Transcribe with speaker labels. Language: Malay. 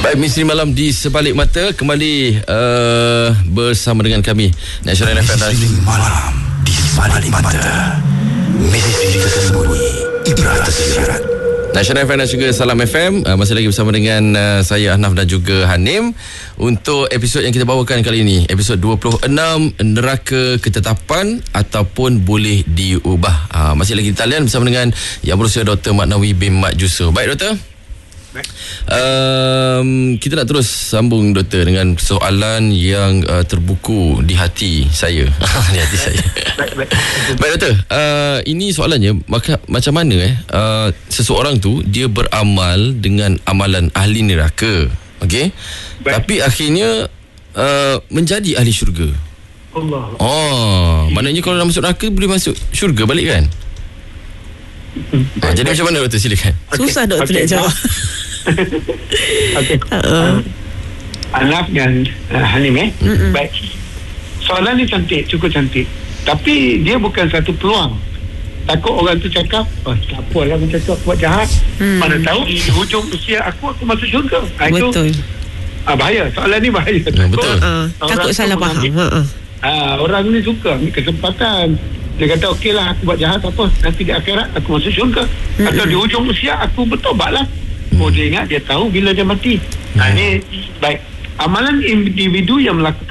Speaker 1: Baik, Misteri Malam di Sebalik Mata kembali bersama dengan kami National FM.
Speaker 2: Misteri Malam di Sebalik Mata, misteri tersembunyi, ibrat tersirat.
Speaker 1: National FM dan juga Salam FM masih lagi bersama dengan saya Ahnaf dan juga Hanim untuk episod yang kita bawakan kali ini, episod 26, Neraka Ketetapan ataupun Boleh Diubah. Masih lagi di talian bersama dengan Yang Berusia Dr. Mat Nawi bin Mat Jusuf. Baik, Doktor. Kita nak terus sambung, Doktor, dengan soalan yang terbuku di hati saya. Di hati saya. Baik, Doktor, ini soalannya, macam mana seseorang tu dia beramal dengan amalan ahli neraka, okey, tapi akhirnya menjadi ahli syurga. Maknanya kalau nak masuk neraka boleh masuk syurga balik, kan? Jadi macam mana, Doktor? Silakan.
Speaker 3: Susah, Doktor, nak jawab.
Speaker 4: Okey. Ahnaf dan Hanim Baik. Soalan ni cantik, cukup cantik. Tapi dia bukan satu peluang. Takut orang tu cakap, tak apalah macam tu, aku buat jahat. Mana tahu di hujung usia aku masuk syurga.
Speaker 3: Betul.
Speaker 4: Bahaya. Soalan ni bahaya.
Speaker 1: Betul.
Speaker 3: Takut salah faham.
Speaker 4: Orang ni suka ambil kesempatan. Dia kata okeylah, aku buat jahat apa, nanti di akhirat aku masuk syurga. Atau di hujung usia aku bertobatlah. Dia ingat, dia tahu bila dia mati. Ini baik. Amalan individu yang melakukan